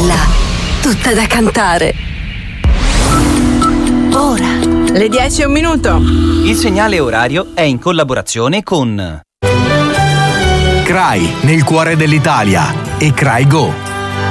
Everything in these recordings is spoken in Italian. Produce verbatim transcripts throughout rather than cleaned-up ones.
bella, tutta da cantare. Ora. Le dieci e un minuto. Il segnale orario è in collaborazione con C R A I, nel cuore dell'Italia, e C R A I Go.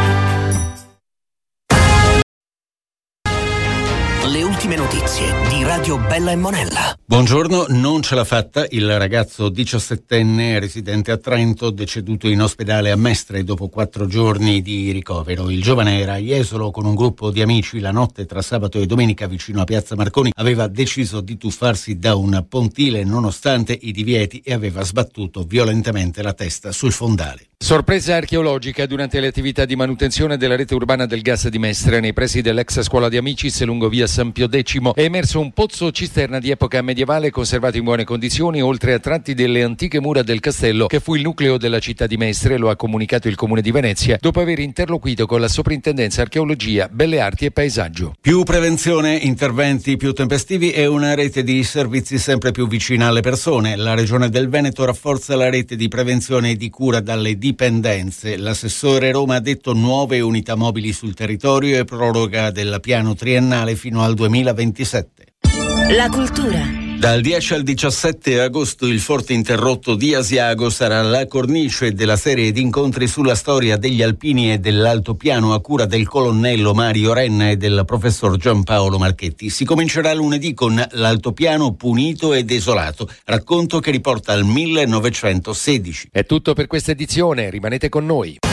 Le ultime notizie di Radio Bella e Monella. Buongiorno, non ce l'ha fatta il ragazzo diciassettenne residente a Trento, deceduto in ospedale a Mestre dopo quattro giorni di ricovero. Il giovane era a Jesolo con un gruppo di amici. La notte tra sabato e domenica vicino a Piazza Marconi aveva deciso di tuffarsi da un pontile nonostante i divieti e aveva sbattuto violentemente la testa sul fondale. Sorpresa archeologica durante le attività di manutenzione della rete urbana del gas di Mestre, nei pressi dell'ex scuola di Amicis lungo via San Pio X. È emerso un pozzo cisterna di epoca medievale conservato in buone condizioni, oltre a tratti delle antiche mura del castello che fu il nucleo della città di Mestre, lo ha comunicato il Comune di Venezia dopo aver interloquito con la Soprintendenza Archeologia, Belle Arti e Paesaggio. Più prevenzione, interventi più tempestivi e una rete di servizi sempre più vicina alle persone. La Regione del Veneto rafforza la rete di prevenzione e di cura dalle dipendenze. L'assessore Roma ha detto nuove unità mobili sul territorio e proroga del piano triennale fino al duemilaventisette. La cultura. Dal dieci al diciassette agosto il Forte Interrotto di Asiago sarà la cornice della serie di incontri sulla storia degli alpini e dell'altopiano a cura del colonnello Mario Renna e del professor Giampaolo Marchetti. Si comincerà lunedì con l'altopiano punito e desolato, racconto che riporta al millenovecentosedici. È tutto per questa edizione, rimanete con noi.